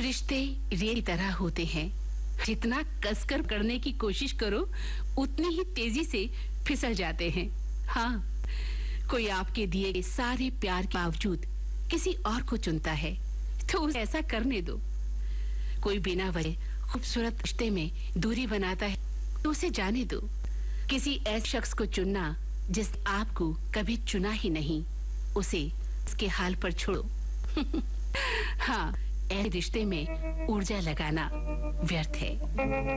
रिश्ते रेत की तरह होते हैं, जितना कसकर करने की कोशिश करो उतनी ही तेजी से फिसल जाते हैं। हाँ, कोई आपके दिए गए सारे प्यार के बावजूद किसी और को चुनता है तो उसे ऐसा करने दो। कोई बिना वजह खूबसूरत रिश्ते में दूरी बनाता है तो उसे जाने दो। किसी ऐसे शख्स को चुनना जिसने आपको कभी चुना ही नहीं, उसे उसके हाल पर छोड़ो। हाँ, ऐसे रिश्ते में ऊर्जा लगाना व्यर्थ है।